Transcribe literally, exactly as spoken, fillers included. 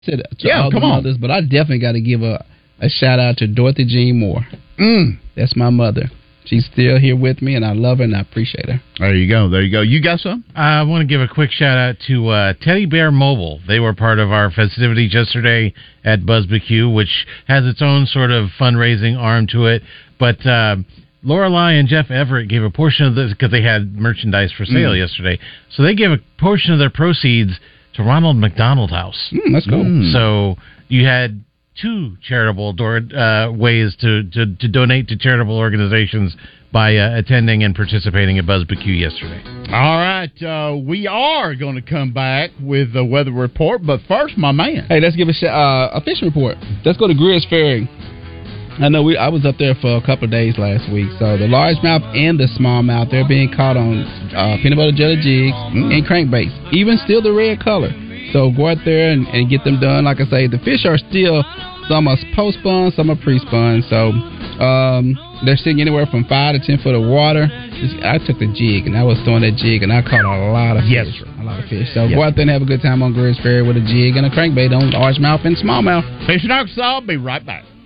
To, to yeah, all come the on. mothers, but I definitely got to give a, a shout out to Dorothy Jean Moore. Mm. That's my mother. She's still here with me, and I love her and I appreciate her. There you go. There you go. You got some? I want to give a quick shout out to uh, Teddy Bear Mobile. They were part of our festivities yesterday at BuzzBQ, which has its own sort of fundraising arm to it. But uh, Lorelei and Jeff Everett gave a portion of this because they had merchandise for sale mm. yesterday. So they gave a portion of their proceeds to Ronald McDonald House. Mm, that's cool. Mm. So you had two charitable do- uh, ways to, to, to donate to charitable organizations by uh, attending and participating at BuzzBQ yesterday. All right. Uh, we are going to come back with the weather report, but first, my man. Hey, let's give a, sh- uh, a fishing report. Let's go to Greers Ferry. I know we. I was up there for a couple of days last week. So the largemouth and the smallmouth, they're being caught on uh, peanut butter jelly jigs mm. and crankbaits, even still the red color. So go out there and, and get them done. Like I say, the fish are still, some are post-spun, some are pre-spun. So um, they're sitting anywhere from five to ten foot of water. I took the jig, and I was throwing that jig, and I caught a lot of yes, fish. Sir. A lot of fish. So yes. go out there and have a good time on Greers Ferry with a jig and a crankbait on largemouth and smallmouth. Fishing Arkansas, I'll be right back.